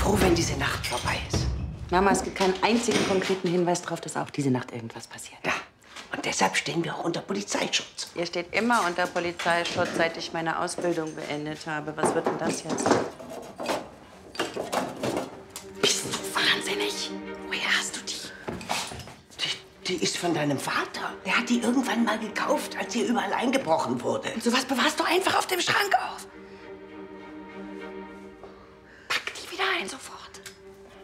froh, wenn diese Nacht vorbei ist. Mama, es gibt keinen einzigen konkreten Hinweis darauf, dass auch diese Nacht irgendwas passiert. Ja, und deshalb stehen wir auch unter Polizeischutz. Ihr steht immer unter Polizeischutz, seit ich meine Ausbildung beendet habe. Was wird denn das jetzt? Bist du wahnsinnig? Woher hast du die? Die ist von deinem Vater. Der hat die irgendwann mal gekauft, als hier überall eingebrochen wurde. Und sowas bewahrst du einfach auf dem Schrank auf. Pack die wieder ein, sofort.